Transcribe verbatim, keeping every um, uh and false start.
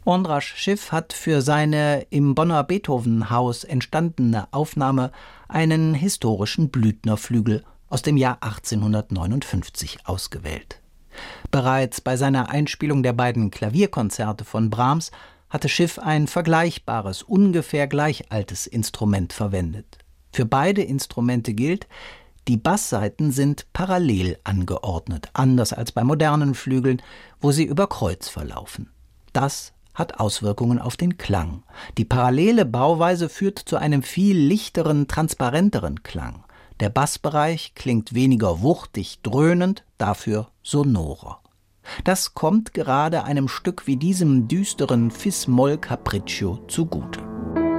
Ondřej Schiff hat für seine im Bonner Beethovenhaus entstandene Aufnahme einen historischen Blüthner-Flügel aus dem Jahr achtzehnhundertneunundfünfzig ausgewählt. Bereits bei seiner Einspielung der beiden Klavierkonzerte von Brahms hatte Schiff ein vergleichbares, ungefähr gleich altes Instrument verwendet. Für beide Instrumente gilt, die Basssaiten sind parallel angeordnet, anders als bei modernen Flügeln, wo sie über Kreuz verlaufen. Das hat Auswirkungen auf den Klang. Die parallele Bauweise führt zu einem viel lichteren, transparenteren Klang. Der Bassbereich klingt weniger wuchtig, dröhnend, dafür sonorer. Das kommt gerade einem Stück wie diesem düsteren Fis-Moll-Capriccio zugute.